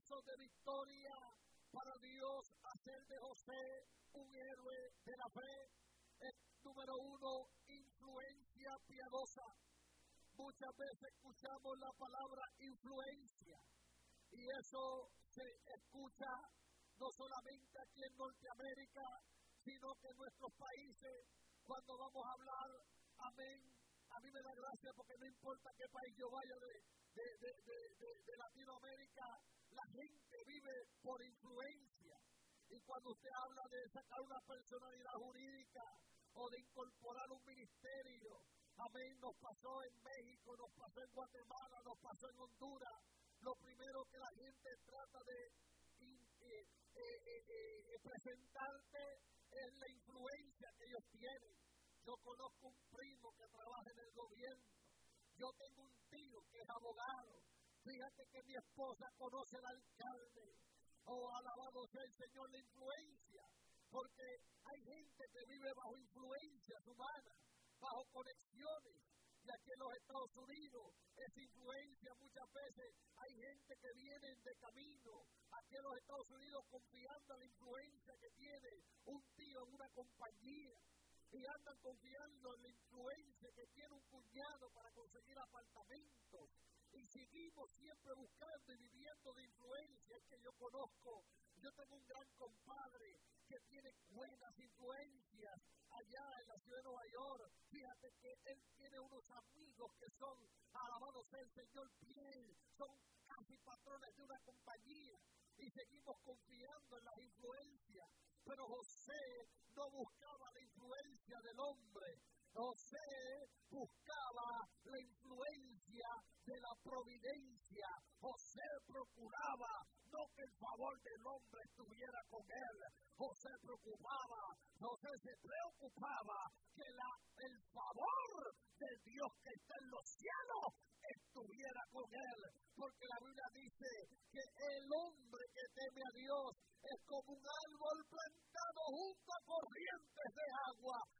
pasos de victoria para Dios hacer de José un héroe de la fe. Número 1, influencia piadosa. Muchas veces escuchamos la palabra influencia y eso se escucha no solamente aquí en Norteamérica, sino que en nuestros países, cuando vamos a hablar, amén. A mí me da gracia porque no importa qué país yo vaya de Latinoamérica, la gente vive por influencia. Y cuando usted habla de sacar una personalidad jurídica o de incorporar un ministerio, amén, nos pasó en México, nos pasó en Guatemala, nos pasó en Honduras. Lo primero que la gente trata de presentarte es la influencia que ellos tienen. Yo conozco un primo que trabaja en el gobierno. Yo tengo un tío que es abogado. Fíjate que mi esposa conoce al alcalde. Oh, alabado sea el Señor, la influencia. Porque hay gente que vive bajo influencias humanas, bajo conexiones. Y aquí en los Estados Unidos, esa influencia muchas veces hay gente que viene de camino. Aquí en los Estados Unidos confiando en la influencia que tiene un tío en una compañía. Y andan confiando en la influencia que tiene un cuñado para conseguir apartamentos. Y seguimos siempre buscando y viviendo de influencia. Es que yo tengo un gran compadre que tiene buenas influencias allá en la ciudad de Nueva York. Fíjate que él tiene unos amigos que son, alabado sea el Señor, bien, son casi patrones de una compañía. Y seguimos confiando en las influencias. Pero José no buscaba la influencia del hombre. José buscaba la influencia de la providencia. José procuraba no que el favor del hombre estuviera con él. José se preocupaba que el favor de Dios que está en los cielos estuviera con él. Porque la Biblia dice que el hombre que teme a Dios es como un árbol plantado junto a corrientes de agua,